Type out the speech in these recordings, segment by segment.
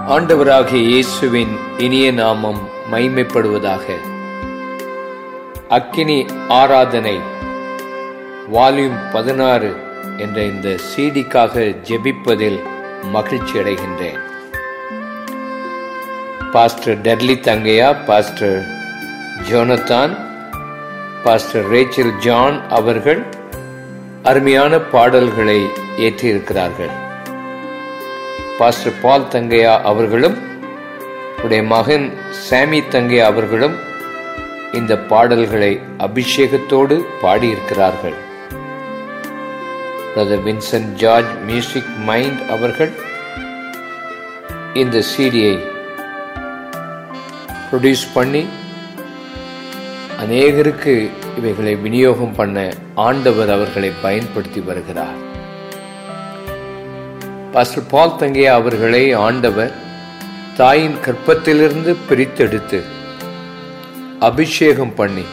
ஆண்டவராகிய இயேசுவின் இனிய நாமம் மகிமைப்படுவதாக. அக்கினி ஆராதனை வால்யூம் 16 என்ற இந்த சிடிக்காக ஜெபிப்பதில் மகிழ்ச்சி அடைகின்றேன். பாஸ்டர் டெர்லி தங்கையா, pastor Jonathan, pastor Rachel John அவர்கள் அருமையான பாடல்களை ஏற்றியிருக்கிறார்கள். பாஸ்டர் பால் தங்கையா அவர்களும் உடைய மகன் சாமி தங்கையா அவர்களும் இந்த பாடல்களை அபிஷேகத்தோடு பாடியிருக்கிறார்கள். Brother Vincent George music mind அவர்கள் இந்த சிடியை ப்ரொடியூஸ் பண்ணி அநேகருக்கு இவைகளை விநியோகம் பண்ண ஆண்டவர் அவர்களை பயன்படுத்தி வருகிறார். பாஸ்டர் பால் தங்கையா அவர்களை ஆண்டவர் தாயின் கற்பத்திலிருந்து பிரித்தெடுத்து அபிஷேகம் பண்ணி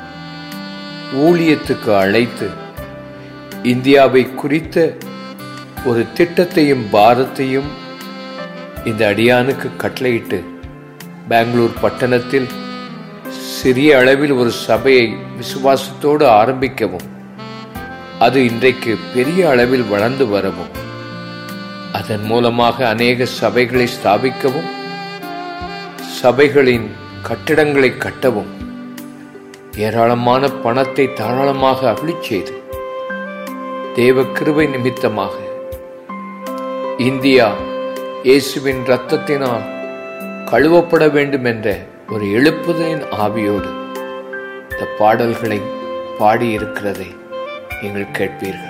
ஊழியத்துக்கு அழைத்து இந்தியாவை குறித்த ஒரு திட்டத்தையும் பாரத்தையும் இந்த அடியானுக்கு கட்டளையிட்டு பெங்களூர் பட்டணத்தில் சிறிய அளவில் ஒரு சபையை விசுவாசத்தோடு ஆரம்பிக்கவும், அது இன்றைக்கு பெரிய அளவில் வளர்ந்து வரவும், அதன் மூலமாக அநேக சபைகளை ஸ்தாபிக்கவும், சபைகளின் கட்டிடங்களை கட்டவும், ஏராளமான பணத்தை தாராளமாக அருளிச் செய்து தேவ கிருபை நிமித்தமாக இந்தியா இயேசுவின் இரத்தத்தினால் கழுவப்பட வேண்டும் என்ற ஒரு எழுப்புதலின் ஆவியோடு இந்த பாடல்களை பாடியிருக்கிறதை நீங்கள் கேட்பீர்கள்.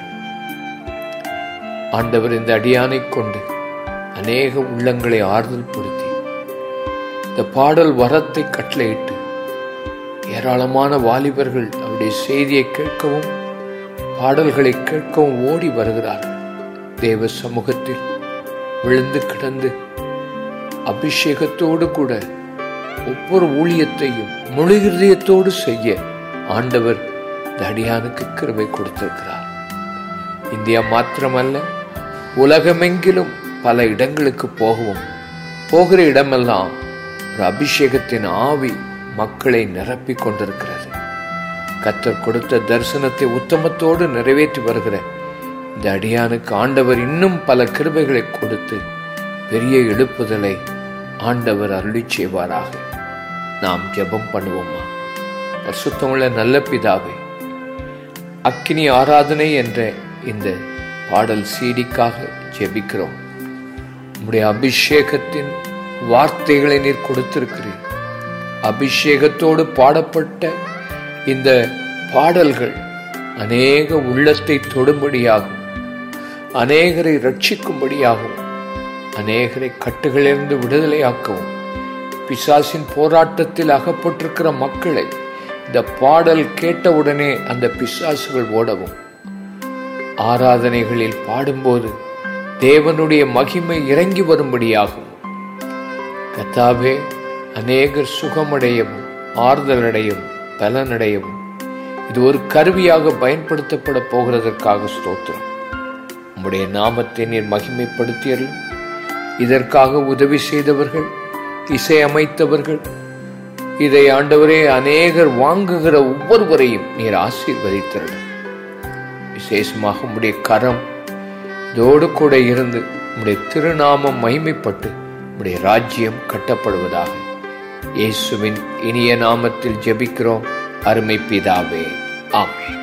ஆண்டவர் இந்த அடியானை கொண்டு அநேக உள்ளங்களை ஆறுதல் படுத்தி இந்த பாடல் வரத்தை கட்டளையிட்டு ஏராளமான வாலிபர்கள் அவருடைய செய்தியை கேட்கவும் பாடல்களை கேட்கவும் ஓடி வருகிறார்கள். தேவ சமூகத்தில் விழுந்து கிடந்து அபிஷேகத்தோடு கூட ஒவ்வொரு ஊழியத்தையும் முழு இதயத்தோடு செய்ய ஆண்டவர் இந்த அடியானுக்கு கிருபை கொடுத்திருக்கிறார். இந்தியா மாத்திரமல்ல, உலகமெங்கிலும் பல இடங்களுக்கு போகவும், போகிற இடமெல்லாம் ஒரு அபிஷேகத்தின் ஆவி மக்களை நிரப்பிக் கொண்டிருக்கிறது. கர்த்தர் கொடுத்த தரிசனத்தை உத்தமத்தோடு நிறைவேற்றி வருகிற இந்த அடியானுக்கு ஆண்டவர் இன்னும் பல கிருபைகளை கொடுத்து பெரிய எழுப்புதலை ஆண்டவர் அருளிச் செய்வாராக. நாம் ஜெபம் பண்ணுவோமா? பரிசுத்தமுள்ள நல்ல பிதாவே, அக்கினி ஆராதனை என்ற இந்த பாடல் சிடிக்காக ஜெபிக்கிறோம். உம்முடைய அபிஷேகத்தின் வார்த்தைகளை நீர் கொடுத்திருக்கிறீர். அபிஷேகத்தோடு பாடப்பட்ட இந்த பாடல்கள் அநேக உள்ளத்தை தொடும்படியாகும், அநேகரை ரட்சிக்கும்படியாகும், அநேகரை கட்டுகளிலிருந்து விடுதலையாக்கவும், பிசாசின் போராட்டத்தில் அகப்பட்டிருக்கிற மக்களை இந்த பாடல் கேட்டவுடனே அந்த பிசாசுகள் ஓடவும், ஆராதனைகளில் பாடும்போது தேவனுடைய மகிமை இறங்கி வரும்படியாகும். கர்த்தாவே, அநேகர் சுகமடையவும், ஆறுதலடையவும், பலனடையவும் இது ஒரு கருவியாக பயன்படுத்தப்பட போகிறதற்காக ஸ்தோத்திரம். உம்முடைய நாமத்தை நீர் மகிமைப்படுத்தியர்கள். இதற்காக உதவி செய்தவர்கள், இசையமைத்தவர்கள், இதை ஆண்டவரே அநேகர் வாங்குகிற ஒவ்வொருவரையும் நீர் ஆசீர்வதித்தீர்கள். விசேஷமாக உம்முடைய கரம் இதோடு கூட இருந்து உம்முடைய திருநாமம் மகிமைப்பட்டு உம்முடைய ராஜ்யம் கட்டப்படுவதாக. இயேசுவின் இனிய நாமத்தில் ஜெபிக்கிறோம் அருமை பிதாவே, ஆமென்.